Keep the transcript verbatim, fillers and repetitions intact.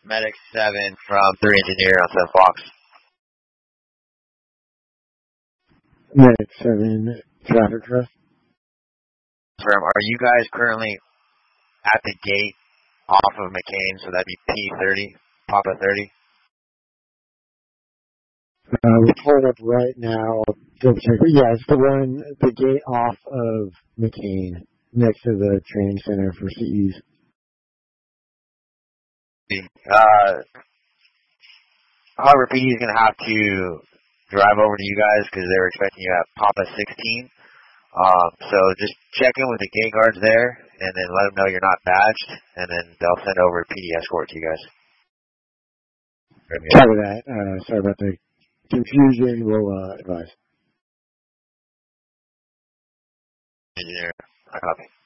Medic seven from three Engineer on seven Fox. Medic seven, traffic trust. Are you guys currently at the gate off of McCain, so that'd be P thirty, Papa thirty? Uh, we're pulling up right now. Double check. Yeah, it's the one, the gate off of McCain, next to the training center for C Es. Uh, however, P D is going to have to drive over to you guys because they were expecting you at Papa sixteen. Um, so just check in with the gate guards there, and then let them know you're not badged, and then they'll send over a P D escort to you guys. Sorry about that. Uh, sorry about the confusion. We'll uh, advise. Engineer, I copy.